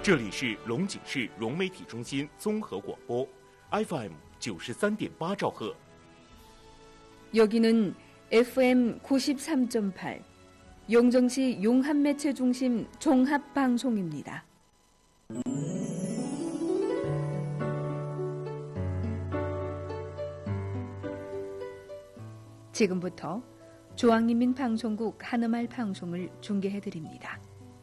这里是龙井市融媒体中心综合广播 FM 93.8兆赫。 여기는 FM 93.8 용정시 용합매체중심 종합방송입니다. 지금부터 중앙인민방송국 한음할 방송을 중계해드립니다.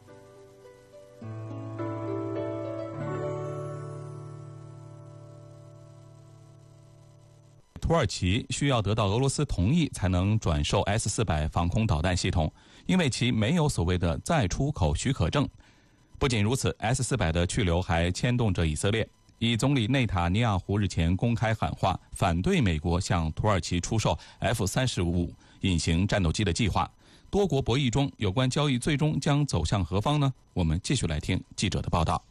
土耳其需要得到俄罗斯同意才能转售 S-400 防空导弹系统，因为其没有所谓的再出口许可证。不仅如此 ，S-400 的去留还牵动着以色列。以总理内塔尼亚胡日前公开喊话，反对美国向土耳其出售 F-35隐形战斗机的计划。多国博弈中，有关交易最终将走向何方呢？我们继续来听记者的报道。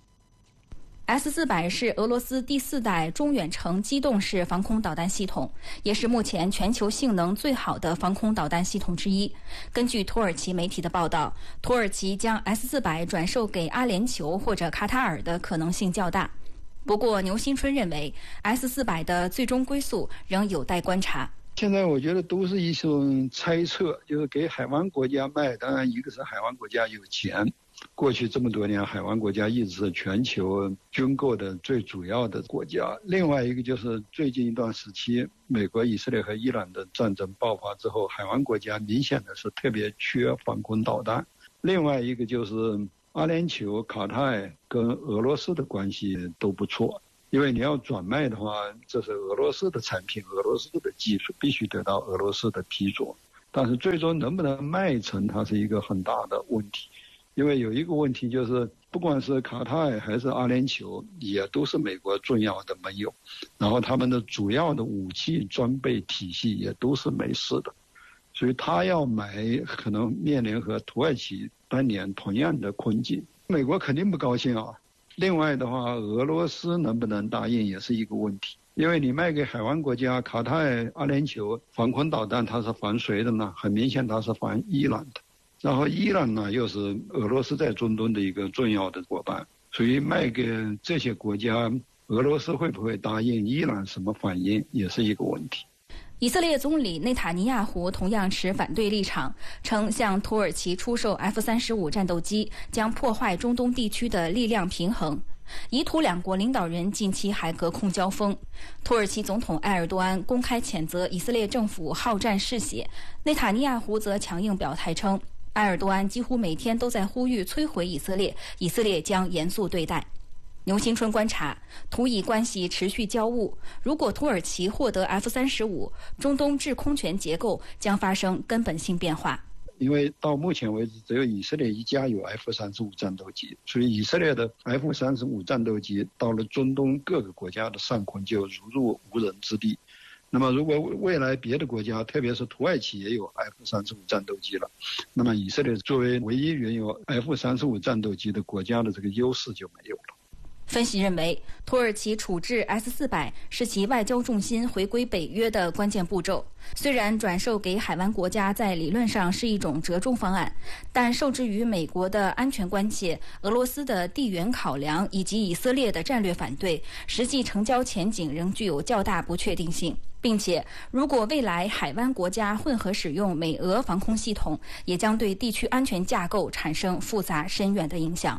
S-400是俄罗斯第4代中远程机动式防空导弹系统，也是目前全球性能最好的防空导弹系统之一。根据土耳其媒体的报道，土耳其将 S-400转售给阿联酋或者卡塔尔的可能性较大。不过，牛新春认为 S-400的最终归宿仍有待观察。 现在我觉得都是一种猜测，就是给海湾国家卖。当然，一个是海湾国家有钱，过去这么多年，海湾国家一直是全球军购的最主要的国家。另外一个就是最近一段时期，美国、以色列和伊朗的战争爆发之后，海湾国家明显的是特别缺防空导弹。另外一个就是阿联酋、卡塔尔跟俄罗斯的关系都不错。 因为你要转卖的话，这是俄罗斯的产品，俄罗斯的技术必须得到俄罗斯的批准。但是最终能不能卖成，它是一个很大的问题。因为有一个问题就是，不管是卡塔尔还是阿联酋，也都是美国重要的盟友，然后他们的主要的武器装备体系也都是美式的，所以他要买可能面临和土耳其当年同样的困境。美国肯定不高兴啊。 另外的话，俄罗斯能不能答应也是一个问题，因为你卖给海湾国家卡塔尔、阿联酋防空导弹，它是防谁的呢？很明显，它是防伊朗的。然后伊朗呢，又是俄罗斯在中东的一个重要的伙伴，所以卖给这些国家，俄罗斯会不会答应？伊朗什么反应也是一个问题。 以色列总理内塔尼亚胡同样持反对立场，称向土耳其出售 F-35战斗机将破坏中东地区的力量平衡。以土两国领导人近期还隔空交锋，土耳其总统埃尔多安公开谴责以色列政府好战嗜血，内塔尼亚胡则强硬表态称，埃尔多安几乎每天都在呼吁摧毁以色列，以色列将严肃对待。 牛新春观察，土以关系持续交恶。如果土耳其获得 F-35，中东制空权结构将发生根本性变化。 因为到目前为止，只有以色列一家有 F-35战斗机，所以以色列的 F-35战斗机到了中东各个国家的上空就如入无人之地。那么，如果未来别的国家，特别是土耳其也有 F-35战斗机了，那么以色列作为唯一拥有 F-35战斗机的国家的这个优势就没有了。 分析认为，土耳其处置 S-400是其外交重心回归北约的关键步骤。虽然转售给海湾国家在理论上是一种折中方案，但受制于美国的安全关切、俄罗斯的地缘考量以及以色列的战略反对，实际成交前景仍具有较大不确定性。并且，如果未来海湾国家混合使用美俄防空系统，也将对地区安全架构产生复杂深远的影响。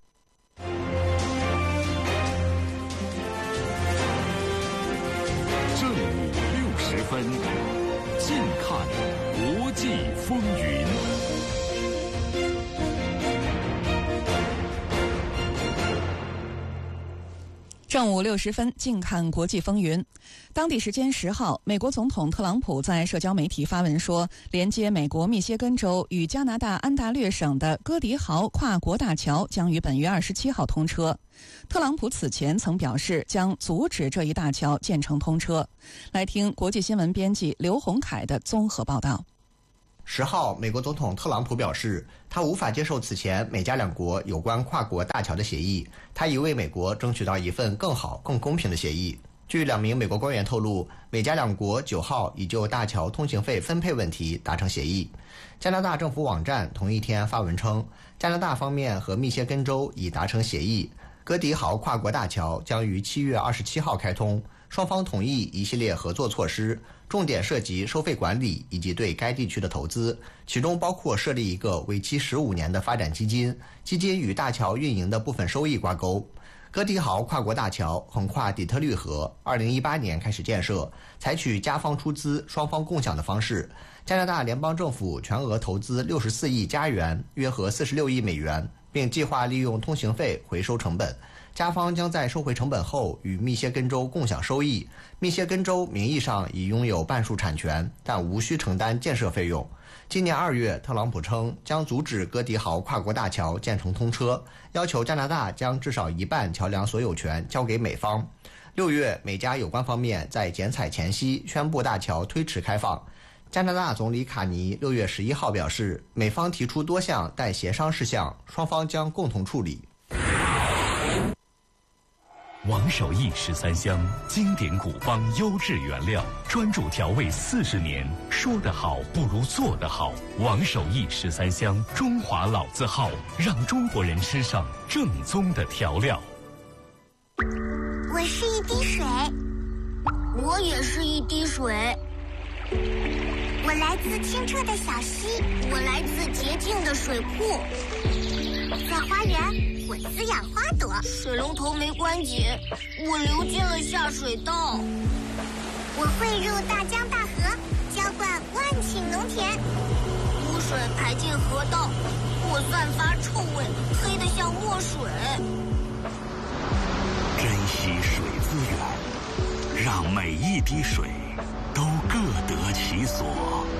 正午60分，近看国际风云。 正午60分，近看国际风云。当地时间10号，美国总统特朗普在社交媒体发文说，连接美国密歇根州与加拿大安大略省的戈迪豪跨国大桥将于本月27号通车。特朗普此前曾表示将阻止这一大桥建成通车。来听国际新闻编辑刘洪凯的综合报道。 10号，美国总统特朗普表示，他无法接受此前美加两国有关跨国大桥的协议，他已为美国争取到一份更好、更公平的协议。 据2名美国官员透露，美加两国9号已就大桥通行费分配问题达成协议。加拿大政府网站同一天发文称，加拿大方面和密歇根州已达成协议，戈迪豪跨国大桥将于7月27号开通，双方同意一系列合作措施，重点涉及收费管理以及对该地区的投资，其中包括设立一个为期15年的发展基金，基金与大桥运营的部分收益挂钩。戈迪豪跨国大桥横跨底特律河，2018年开始建设，采取加方出资、双方共享的方式。加拿大联邦政府全额投资64亿加元，约合46亿美元，并计划利用通行费回收成本。加方将在收回成本后与密歇根州共享收益。密歇根州名义上已拥有半数产权，但无需承担建设费用。今年2月，特朗普称将阻止戈迪豪跨国大桥建成通车，要求加拿大将至少一半桥梁所有权交给美方。6月，美加有关方面在剪彩前夕宣布大桥推迟开放。加拿大总理卡尼6月11号表示，美方提出多项待协商事项，双方将共同处理。 王守义13香，经典古方优质原料，专注调味40年。说得好不如做得好。王守义13香，中华老字号，让中国人吃上正宗的调料。 我是一滴水，我也是一滴水。我来自清澈的小溪，我来自洁净的水库。在花园，我滋养花朵；水龙头没关紧，我流进了下水道。我汇入大江大河，浇灌万顷农田。污水排进河道，我散发臭味，黑得像墨水。 珍惜水资源，让每一滴水都各得其所。